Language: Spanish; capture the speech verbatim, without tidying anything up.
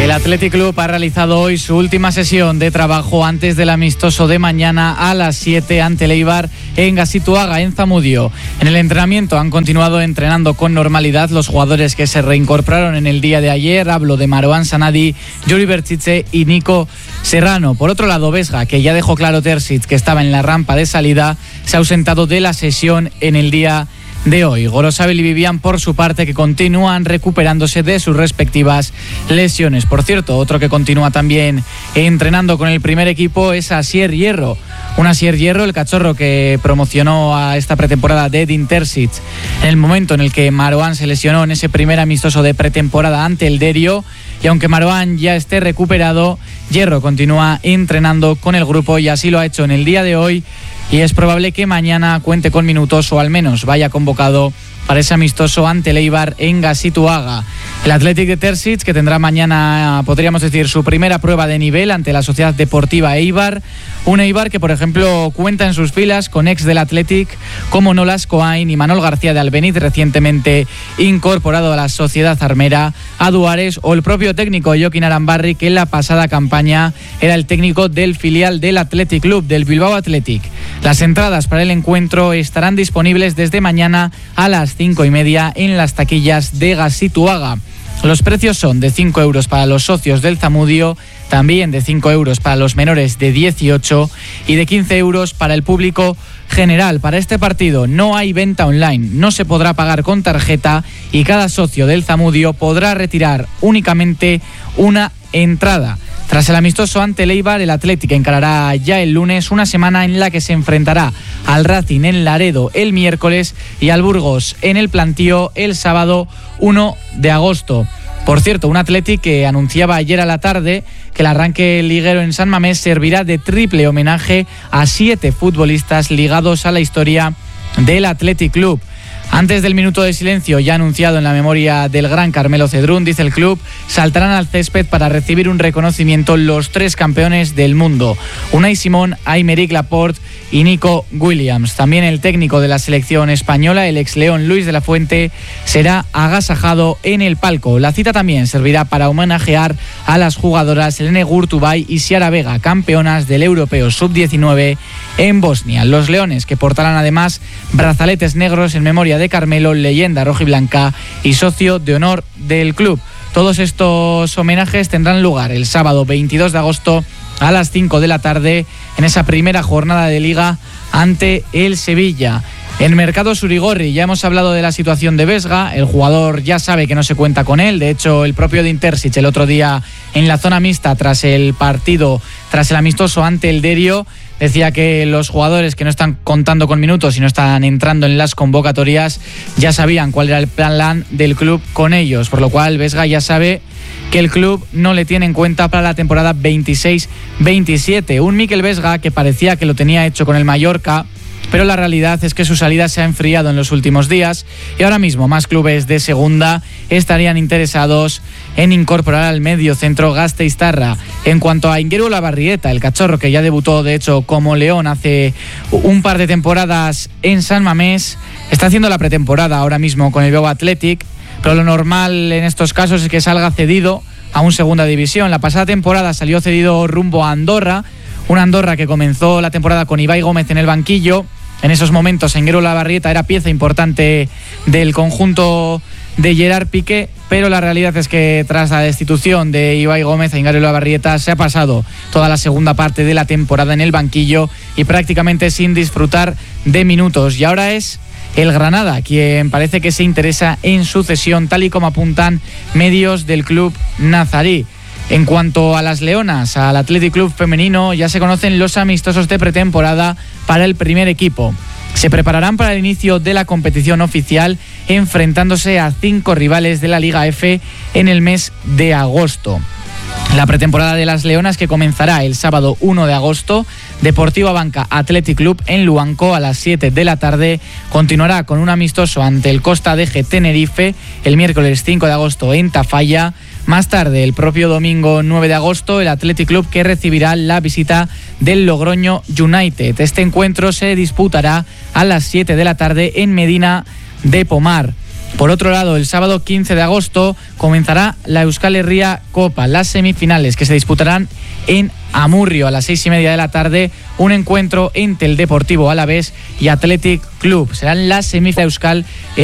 El Athletic Club ha realizado hoy su última sesión de trabajo antes del amistoso de mañana a las siete ante el Eibar en Gazituaga, en Zamudio. En el entrenamiento han continuado entrenando con normalidad los jugadores que se reincorporaron en el día de ayer. Hablo de Marouane Sanadi, Yuri Berchiche y Nico Serrano. Por otro lado, Vesga, que ya dejó claro Terzic que estaba en la rampa de salida, se ha ausentado de la sesión en el día de hoy. Gorosabel y Vivian, por su parte, que continúan recuperándose de sus respectivas lesiones. Por cierto, otro que continúa también entrenando con el primer equipo es Asier Hierro. Un Asier Hierro, el cachorro que promocionó a esta pretemporada de Edin Terzic en el momento en el que Marouane se lesionó en ese primer amistoso de pretemporada ante el Derio. Y aunque Marouane ya esté recuperado, Hierro continúa entrenando con el grupo y así lo ha hecho en el día de hoy. Y es probable que mañana cuente con minutos o al menos vaya convocado para ese amistoso ante el Eibar en Gazituaga. El Athletic de Terzic, que tendrá mañana, podríamos decir, su primera prueba de nivel ante la Sociedad Deportiva Eibar. Un Eibar que, por ejemplo, cuenta en sus filas con ex del Athletic como Nolas Coain y Manol García de Albeniz, recientemente incorporado a la Sociedad Armera, a Duares, o el propio técnico Joaquín Arambarri, que en la pasada campaña era el técnico del filial del Athletic Club, del Bilbao Athletic. Las entradas para el encuentro estarán disponibles desde mañana a las cinco y media en las taquillas de Gazituaga. Los precios son de cinco euros para los socios del Zamudio, también de cinco euros para los menores de dieciocho y de quince euros para el público general. Para este partido no hay venta online, no se podrá pagar con tarjeta y cada socio del Zamudio podrá retirar únicamente una entrada. Tras el amistoso ante el Eibar, el Athletic encarará ya el lunes una semana en la que se enfrentará al Racing en Laredo el miércoles y al Burgos en el Plantío el sábado uno de agosto. Por cierto, un Athletic que anunciaba ayer a la tarde que el arranque liguero en San Mamés servirá de triple homenaje a siete futbolistas ligados a la historia del Athletic Club. Antes del minuto de silencio ya anunciado en la memoria del gran Carmelo Cedrún, dice el club, saltarán al césped para recibir un reconocimiento los tres campeones del mundo: Unai Simón, Aymeric Laporte y Nico Williams. También el técnico de la selección española, el ex León Luis de la Fuente, será agasajado en el palco. La cita también servirá para homenajear a las jugadoras Helene Gurtubay y Siara Vega, campeonas del Europeo sub diecinueve en Bosnia. Los leones, que portarán además brazaletes negros en memoria de Carmelo, leyenda rojiblanca y socio de honor del club. Todos estos homenajes tendrán lugar el sábado veintidós de agosto a las cinco de la tarde en esa primera jornada de Liga ante el Sevilla. En Mercado Surigorri ya hemos hablado de la situación de Vesga. El jugador ya sabe que no se cuenta con él. De hecho, el propio Edin Terzic el otro día en la zona mixta tras el partido, tras el amistoso ante el Derio, decía que los jugadores que no están contando con minutos y no están entrando en las convocatorias ya sabían cuál era el plan del club con ellos, por lo cual Vesga ya sabe que el club no le tiene en cuenta para la temporada veintiséis veintisiete. Un Mikel Vesga que parecía que lo tenía hecho con el Mallorca, pero la realidad es que su salida se ha enfriado en los últimos días y ahora mismo más clubes de segunda estarían interesados en incorporar al medio centro gasteiztarra. En cuanto a Inguero Olabarrieta, el cachorro que ya debutó de hecho como León hace un par de temporadas en San Mamés, está haciendo la pretemporada ahora mismo con el Bilbao Athletic, pero lo normal en estos casos es que salga cedido a un segunda división. La pasada temporada salió cedido rumbo a Andorra, una Andorra que comenzó la temporada con Ibai Gómez en el banquillo. En esos momentos Inguero Olabarrieta era pieza importante del conjunto de Gerard Piqué, pero la realidad es que tras la destitución de Ibai Gómez, Inguero Olabarrieta se ha pasado toda la segunda parte de la temporada en el banquillo y prácticamente sin disfrutar de minutos. Y ahora es el Granada quien parece que se interesa en su cesión, tal y como apuntan medios del club nazarí. En cuanto a las leonas, al Athletic Club femenino, ya se conocen los amistosos de pretemporada para el primer equipo. Se prepararán para el inicio de la competición oficial, enfrentándose a cinco rivales de la Liga F en el mes de agosto. La pretemporada de las leonas, que comenzará el sábado uno de agosto, Deportiva Banca Athletic Club en Luanco a las siete de la tarde, continuará con un amistoso ante el Costa de G Tenerife el miércoles cinco de agosto en Tafalla. Más tarde, el propio domingo nueve de agosto, el Athletic Club que recibirá la visita del Logroño United. Este encuentro se disputará a las siete de la tarde en Medina de Pomar. Por otro lado, el sábado quince de agosto comenzará la Euskal Herria Copa, las semifinales que se disputarán en Amurrio a las seis y media de la tarde, un encuentro entre el Deportivo Alavés y Athletic Club. Serán las semifinales de Euskal